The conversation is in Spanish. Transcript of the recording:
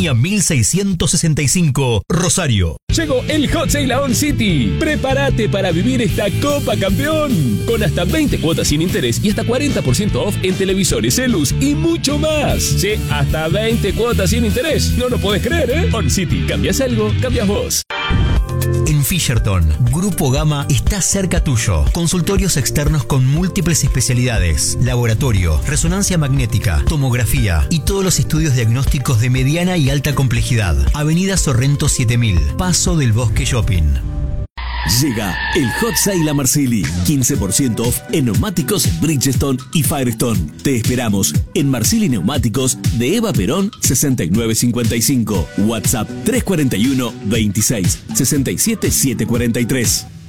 España 1665, Rosario. Llegó el Hot Sale a On City. Prepárate para vivir esta Copa Campeón. Con hasta 20 cuotas sin interés y hasta 40% off en televisores, celus y mucho más. Sí, hasta 20 cuotas sin interés. No lo podés creer, ¿eh? On City. ¿Cambias algo? Cambias vos. En Fisherton, Grupo Gama está cerca tuyo. Consultorios externos con múltiples especialidades, laboratorio, resonancia magnética, tomografía y todos los estudios diagnósticos de mediana y alta complejidad. Avenida Sorrento 7000, Paso del Bosque Shopping. Llega el Hot Sale a Marsili. 15% off en neumáticos Bridgestone y Firestone. Te esperamos en Marsili Neumáticos de Eva Perón 6955. WhatsApp 341 26 67 743.